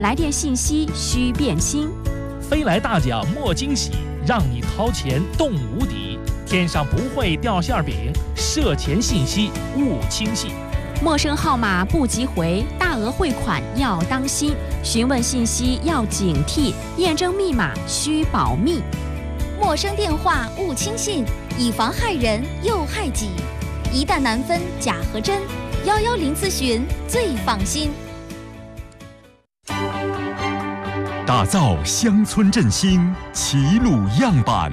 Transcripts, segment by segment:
来电信息需变清。 飞来大奖莫惊喜，让你掏钱动无敌。天上不会掉馅饼，涉钱信息勿轻信。 陌生号码不急回，大额汇款要当心。询问信息要警惕，验证密码需保密。 陌生电话勿轻信，以防害人又害己。一旦难分假和真，110咨询最放心。 打造乡村振兴齐鲁样板。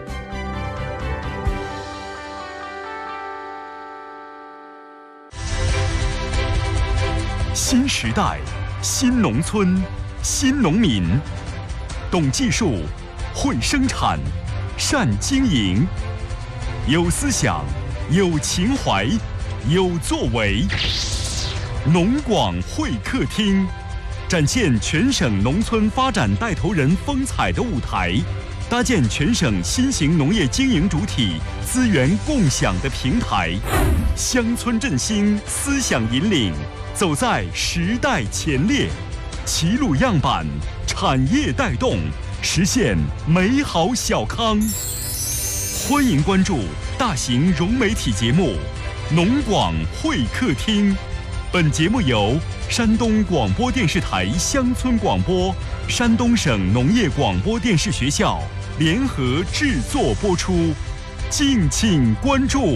新时代，新农村，新农民，懂技术，会生产，善经营，有思想，有情怀，有作为。农广会客厅，展现全省农村发展带头人风采的舞台，搭建全省新型农业经营主体资源共享的平台，乡村振兴思想引领，走在时代前列，齐鲁样板，产业带动，实现美好小康。欢迎关注大型融媒体节目《农广会客厅》。本节目由山东广播电视台乡村广播、山东省农业广播电视学校联合制作播出，敬请关注。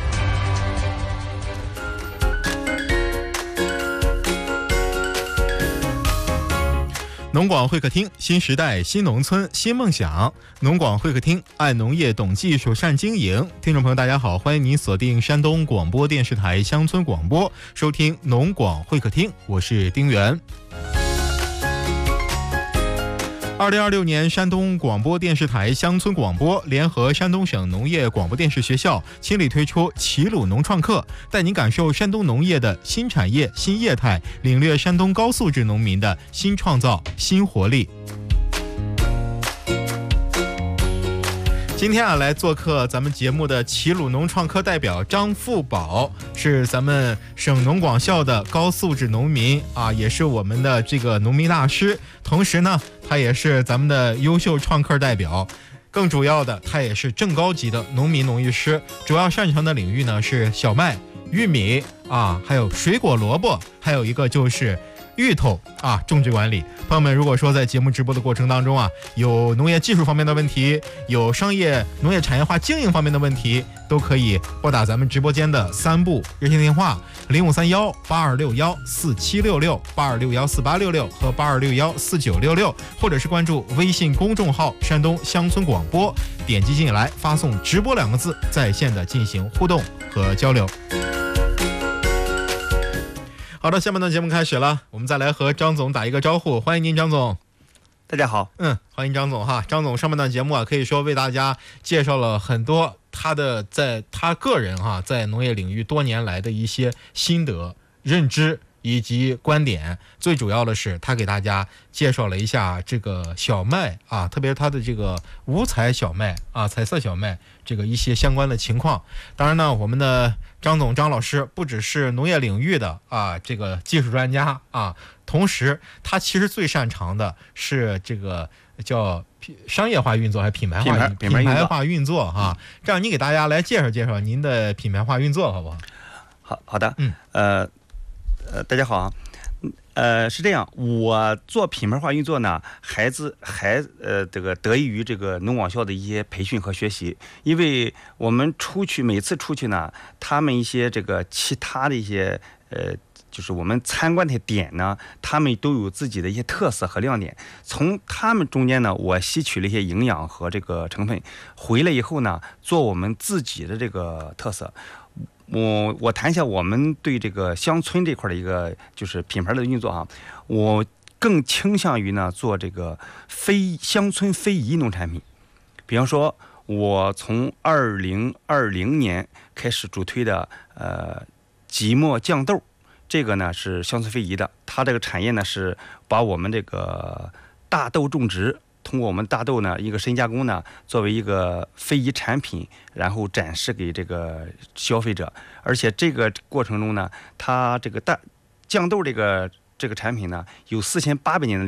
农广会客厅，新时代，新农村，新梦想。农广会客厅，爱农业，懂技术，善经营。听众朋友，大家好，欢迎您锁定山东广播电视台乡村广播，收听农广会客厅，我是丁元。2026年，山东广播电视台乡村广播联合山东省农业广播电视学校倾力推出齐鲁农创客，带您感受山东农业的新产业、新业态，领略山东高素质农民的新创造、新活力。今天来做客咱们节目的齐鲁农创科代表张富宝，是咱们省农广校的高素质农民啊，也是我们的这个农民大师。同时呢，他也是咱们的优秀创客代表，更主要的，他也是正高级的农民农艺师。主要擅长的领域呢是小麦、玉米啊，还有水果萝卜，还有一个就是芋头啊，种植管理。朋友们，如果说在节目直播的过程当中啊，有农业技术方面的问题，有商业农业产业化经营方面的问题，都可以拨打咱们直播间的3部热线电话：0531-8261-4766、8261-4866和8261-4966，或者是关注微信公众号山东乡村广播，点击进来发送直播2个字，在线的进行互动和交流。好的，下半段节目开始了，我们再来和张总打一个招呼，欢迎您，张总。 大家好， 欢迎张总哈。张总上半段节目啊，可以说为大家介绍了很多在他个人在农业领域多年来的一些心得、认知以及观点。最主要的是，他给大家介绍了一下这个小麦啊，特别是他的这个五彩小麦啊、彩色小麦这个一些相关的情况。当然呢，我们的张老师不只是农业领域的这个技术专家啊，同时他其实最擅长的是这个叫商业化运作还是品牌化运作哈。这样您给大家来介绍介绍您的品牌化运作好不好？ 好的，大家好啊。是这样，我做品牌化运作呢，这个得益于这个农广校的一些培训和学习。因为我们每次出去呢，他们一些这个其他的一些就是我们参观的点呢，他们都有自己的一些特色和亮点。从他们中间呢，我吸取了一些营养和这个成分，回来以后呢，做我们自己的这个特色。我谈一下我们对这个乡村这块的一个就是品牌的运作我更倾向于呢做这个乡村非遗农产品。比方说，我从2020年开始主推的即墨酱豆，这个呢是乡村非遗的。它这个产业呢是把我们这个大豆种植，通过我们大豆呢一个深加工呢，作为一个非遗产品，然后展示给这个消费者。而且这个过程中呢，它这个酱豆这个这个产品呢有4800年的